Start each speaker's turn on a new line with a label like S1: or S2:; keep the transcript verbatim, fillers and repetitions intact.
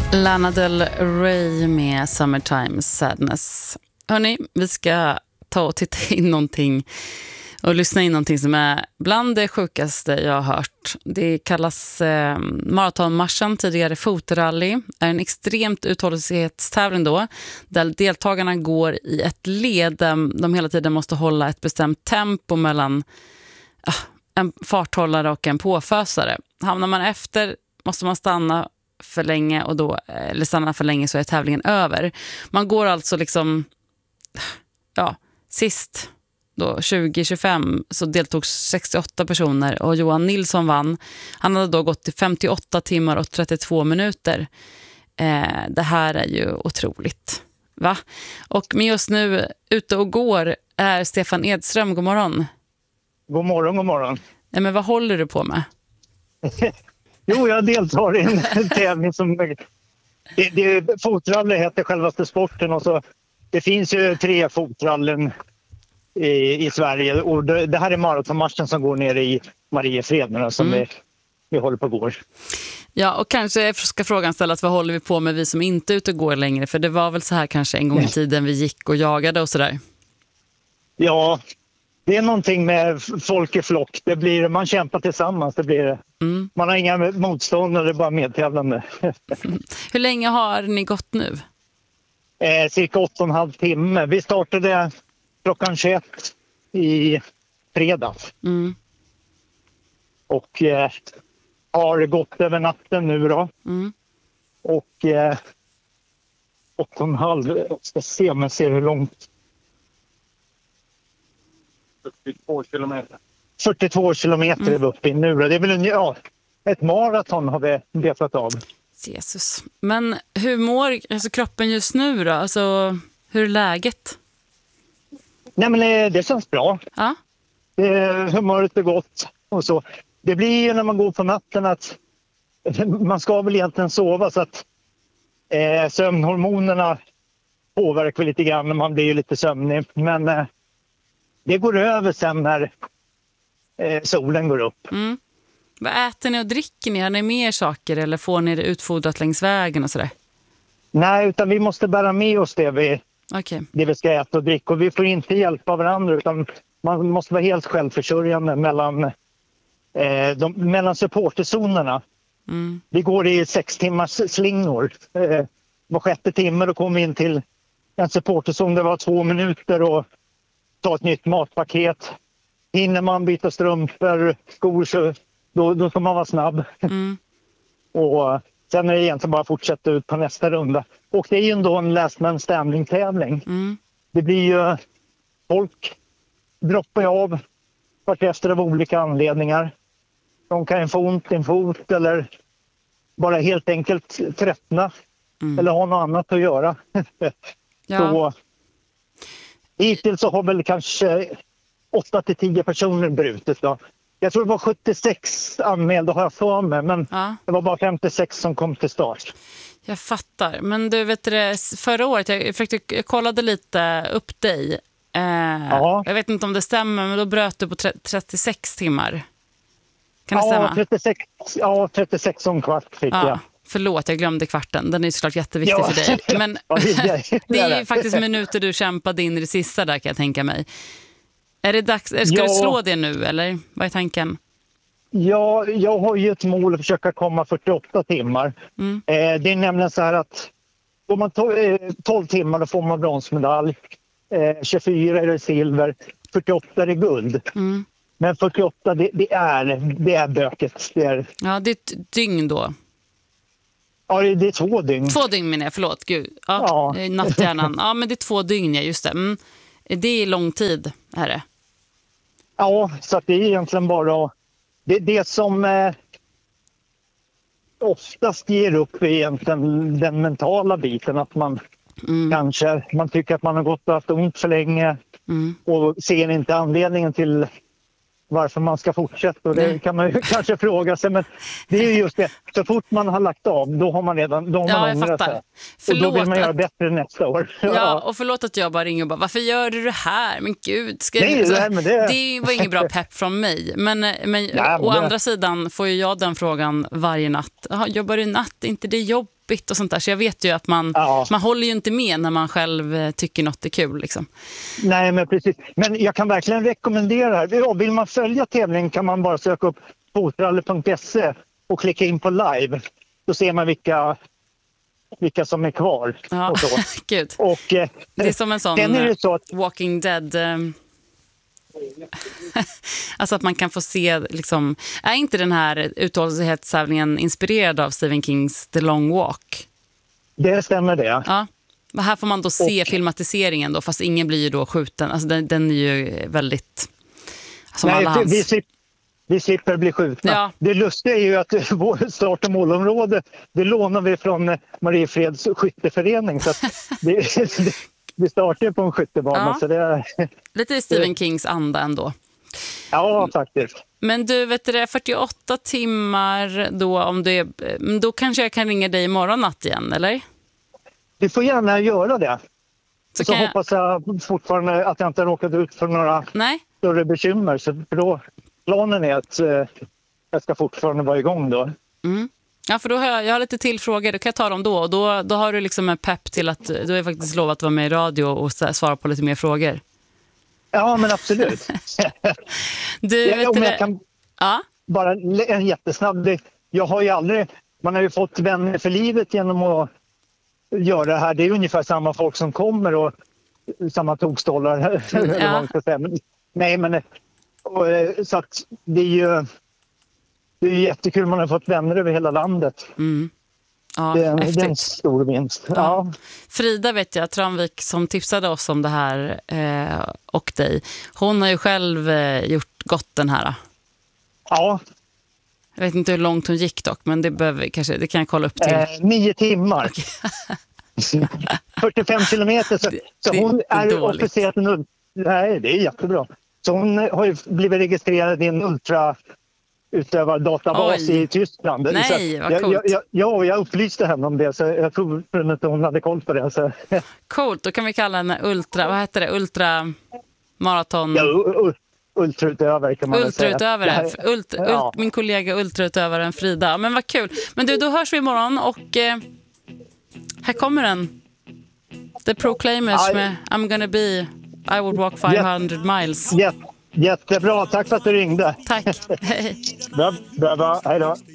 S1: Lana Del Rey med Summertime Sadness. Hörrni, vi ska ta och titta in någonting och lyssna in någonting som är bland det sjukaste jag har hört. Det kallas eh, maratonmarschen, tidigare fotrally. Det är en extremt uthållighetstävling då, där deltagarna går i ett led där de hela tiden måste hålla ett bestämt tempo mellan ah, en farthållare och en påfösare. Hamnar man efter måste man stanna för länge och då, eller stanna för länge så är tävlingen över. Man går alltså liksom ja, sist då tjugo tjugofem så deltog sextioåtta personer och Johan Nilsson vann. Han hade då gått i femtioåtta timmar och trettiotvå minuter. Eh, det här är ju otroligt. Va? Och med oss nu ute och går är Stefan Edström. God morgon.
S2: God morgon, god morgon.
S1: Nej, men vad håller du på med?
S2: Jo, jag deltar i en tävling som... Det, det, fotrally heter självaste sporten och så... Det finns ju tre fotrallen i, i Sverige och det, det här är maratonmarschen som går ner i Mariefred som mm. vi, vi håller på går.
S1: Ja, och kanske ska frågan ställas, vad håller vi på med vi som inte är ute och går längre? För det var väl så här kanske en gång i tiden vi gick och jagade och sådär.
S2: Ja, det är någonting med folk i flock. Det blir, man kämpar tillsammans, det blir mm. Man har inga motståndare, det är bara medtävlande.
S1: Hur länge har ni gått nu?
S2: Eh, cirka åtta och en halv timme. Vi startade klockan tjugoett i fredags. Mm. Och eh, har gått över natten nu då. Mm. Och eh, åtta och en halv, jag ska se om jag ser hur långt. fyrtiotvå kilometer. fyrtiotvå kilometer mm. är vi uppe i nu. Det är väl en, ja, ett maraton har vi betat av.
S1: Jesus. Men hur mår alltså kroppen just nu då? Alltså, hur är läget?
S2: Nej, men det känns bra.
S1: Ja.
S2: Det, humöret är gott och så. Det blir ju när man går på natten att man ska väl egentligen sova så att eh, sömnhormonerna påverkar lite grann när man blir lite sömnig. Men eh, det går över sen när eh, solen går upp.
S1: Mm. Vad äter ni och dricker ni? Har ni mer saker eller får ni det utfodrat längs vägen och sådär?
S2: Nej, utan vi måste bära med oss det vi,
S1: okay.
S2: det vi ska äta och dricka. Och vi får inte hjälpa varandra utan man måste vara helt självförsörjande mellan, eh, de, mellan supporterzonerna. Mm. Vi går i sex timmars slingor. Eh, var sjätte timme då kommer vi in till en supporterzon. Det var två minuter och ta ett nytt matpaket. Hinner man byta strumpor, skor så Då, då ska man vara snabb. Mm. Och sen är det egentligen bara att fortsätta ut på nästa runda. Och det är ju ändå en last man standing-tävling. Mm. Det blir ju... Folk droppar av vartefter av olika anledningar. De kan få ont i en fot eller bara helt enkelt tröttna. Mm. Eller ha något annat att göra. Ja. Så hittills så har väl kanske åtta till tio personer brutit då. Jag tror det var sjuttiosex anmälda har jag för mig, men ja. Det var bara femtiosex som kom till start.
S1: Jag fattar, men du vet det, förra året, jag, försökte, jag kollade lite upp dig. Eh, ja. Jag vet inte om det stämmer, men då bröt du på trettiosex timmar. Kan det
S2: ja,
S1: stämma?
S2: trettiosex, ja, trettiosex om kvart fick ja. jag.
S1: Förlåt, jag glömde kvarten. Den är såklart jätteviktig ja. för dig. Men
S2: ja, det, är,
S1: det är ju faktiskt minuter du kämpade in i det sista där kan jag tänka mig. Är det dags, ska ja. du slå det nu eller vad är tanken?
S2: Ja, jag har ju ett mål att försöka komma fyrtioåtta timmar. Mm. Eh, det är nämligen så här att om man tar tolv timmar då får man bronsmedalj. Eh, tjugofyra är det silver, fyrtioåtta är det guld. Mm. Men fyrtioåtta det, det, är, det är böket. Det är...
S1: Ja, det är ett dygn då.
S2: Ja, det är två dygn.
S1: Två dygn menar jag, förlåt. Gud. Ja, ja. Natthjärnan. Ja, men det är två dygn, ja, just det. Mm. Det är lång tid, är det?
S2: Ja, så att det är egentligen bara... Det, det som eh, oftast ger upp är egentligen den mentala biten. Att man mm. kanske man tycker att man har gått och haft ont för länge mm. och ser inte anledningen till varför man ska fortsätta. Och det Nej. kan man ju kanske fråga sig, men det är ju just det. Så fort man har lagt av, då har man redan då har man
S1: ja, ångrat sig.
S2: Och då vill man göra att... bättre nästa år.
S1: Ja, ja, och förlåt att jag bara ringer och bara, varför gör du det här? Men gud, ska
S2: Nej,
S1: jag... alltså,
S2: det, men det...
S1: det var ingen bra pepp från mig. Men, men,
S2: ja, men
S1: å
S2: det...
S1: andra sidan får ju jag den frågan varje natt. Aha, jobbar du natt? Inte det jobbigt? jobbigt och sånt där. Så jag vet ju att man, ja. man håller ju inte med när man själv tycker något är kul. Liksom.
S2: Nej, men precis. Men jag kan verkligen rekommendera. Vill man följa tävlingen kan man bara söka upp fotralle punkt se och klicka in på live. Då ser man vilka, vilka som är kvar.
S1: Ja,
S2: och så.
S1: Gud.
S2: Och, eh,
S1: det är som en sån
S2: är det så att,
S1: Walking Dead... Eh, alltså att man kan få se liksom, är inte den här uthållighetstävlingen inspirerad av Stephen Kings The Long Walk?
S2: Det stämmer det.
S1: Ja. Och här får man då se
S2: och,
S1: filmatiseringen då, fast ingen blir ju då skjuten. Alltså den, den är ju väldigt som
S2: nej,
S1: alla hans.
S2: Vi, slipper, vi slipper bli skjutna. Ja. Det lustiga är ju att vår start- och målområde, det lånar vi från Mariefreds skytteförening. Så att det, det, vi startar på en skyttebana.
S1: Ja.
S2: Så det är,
S1: lite i Stephen Kings anda ändå.
S2: Ja, faktiskt.
S1: Men du, vet du det, fyrtioåtta timmar då, om det, då kanske jag kan ringa dig imorgon natt igen, eller?
S2: Du får gärna göra det. Så, så hoppas jag... jag fortfarande att jag inte råkat ut för några Nej. större bekymmer. Så för då, planen är att eh, jag ska fortfarande vara igång då.
S1: Mm. Ja, för då har jag, jag har lite till frågor, då kan jag ta dem då. Och då, då har du liksom en pepp till att du har faktiskt lovat att vara med i radio och svara på lite mer frågor.
S2: Ja, men absolut.
S1: du,
S2: jag,
S1: vet
S2: om jag
S1: det...
S2: kan
S1: ja?
S2: bara en jättesnabb... Jag har ju aldrig... Man har ju fått vänner för livet genom att göra det här. Det är ungefär samma folk som kommer och samma tokstollar. Ja. Nej, men... Och, så att det är ju... Det är jättekul, man har fått vänner över hela landet.
S1: Mm. Ja,
S2: det, är, det är en stor vinst. Ja. Ja.
S1: Frida vet jag, Tranvik, som tipsade oss om det här eh, och dig. Hon har ju själv eh, gjort gott den här.
S2: Ja.
S1: Jag vet inte hur långt hon gick dock, men det, behöver, kanske, det kan jag kolla upp till.
S2: Eh, nio timmar. Okay. fyrtiofem kilometer. Så, det, så hon är, är officiellt en ultra... Nej, det är jättebra. Så hon har ju blivit registrerad i en ultra... utövardatabas Oj. i Tyskland.
S1: Nej,
S2: så
S1: vad
S2: jag,
S1: coolt.
S2: Jag, jag, ja, jag upplyste henne om det, så jag tror inte hon hade koll på det. Så.
S1: Coolt, då kan vi kalla henne ultra, vad heter det, ultra maraton...
S2: Ja, u- ultrautövare kan man
S1: ultrautövare.
S2: säga.
S1: Ult,
S2: ja.
S1: ult, min kollega ultrautövaren Frida. Men vad kul. Men du, då hörs vi imorgon och eh, här kommer den. The Proclaimers I, med I'm gonna be, I would walk five hundred yeah, miles.
S2: Yeah. Jättebra, tack för att du ringde.
S1: Tack, hej.
S2: Bra, bra, bra. Hej då.